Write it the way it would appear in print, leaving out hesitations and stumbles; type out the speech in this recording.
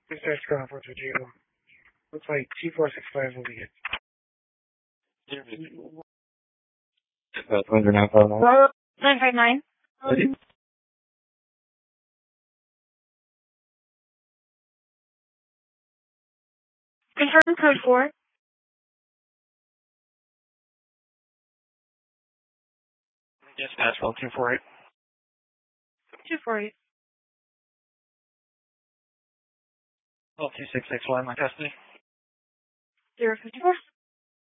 Dispatch ground for Geo. Looks like T465 will be it. That's 959. 959. Confirm code 4. Dispatch 248. 248. 2661, my custody. 054.